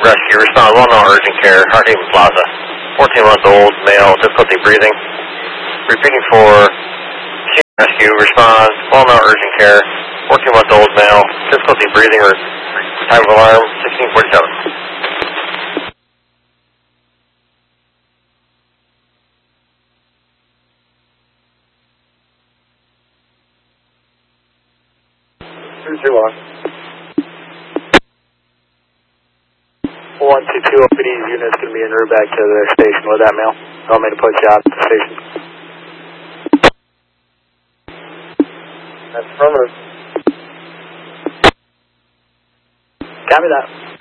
rescue, respond, well-known urgent care, Hardhaven Plaza. 14-month-old, male, difficulty breathing. Repeating for rescue, respond, well-known urgent care, 14-month-old male, difficulty breathing, or type of alarm, 1647. Too long. 122 OPD's unit's going to be en route back to their station with that mail. I'll make a push out at the station. That's affirmative. Copy that.